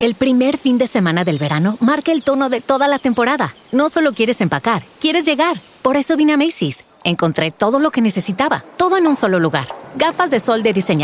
El primer fin de semana del verano marca el tono de toda la temporada. No solo quieres empacar, quieres llegar. Por eso vine a Macy's. Encontré todo lo que necesitaba, todo en un solo lugar. Gafas de sol de diseñador